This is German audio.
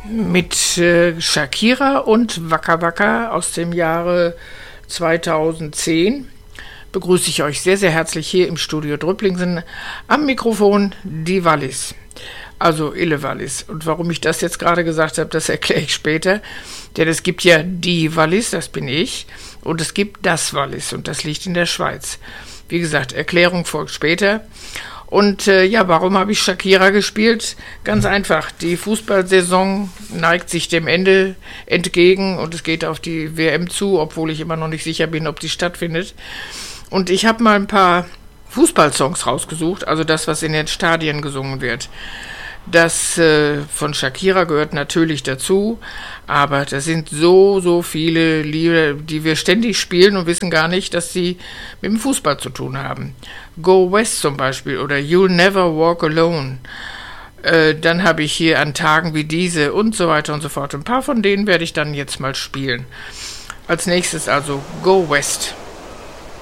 mit Shakira und Waka Waka aus dem Jahre 2010 begrüße ich euch sehr, sehr herzlich hier im Studio Drüpplingsen. Am Mikrofon die Wallis, also Ille Wallis. Und warum ich das jetzt gerade gesagt habe, das erkläre ich später. Denn es gibt ja die Wallis, das bin ich, und es gibt das Wallis und das liegt in der Schweiz. Wie gesagt, Erklärung folgt später. Und warum habe ich Shakira gespielt? Ganz einfach, die Fußballsaison neigt sich dem Ende entgegen und es geht auf die WM zu, obwohl ich immer noch nicht sicher bin, ob die stattfindet. Und ich habe mal ein paar Fußballsongs rausgesucht, also das, was in den Stadien gesungen wird. Das von Shakira gehört natürlich dazu, aber das sind so viele Lieder, die wir ständig spielen und wissen gar nicht, dass sie mit dem Fußball zu tun haben. Go West zum Beispiel oder You'll Never Walk Alone. Dann habe ich hier an Tagen wie diese und so weiter und so fort. Ein paar von denen werde ich dann jetzt mal spielen. Als nächstes also Go West.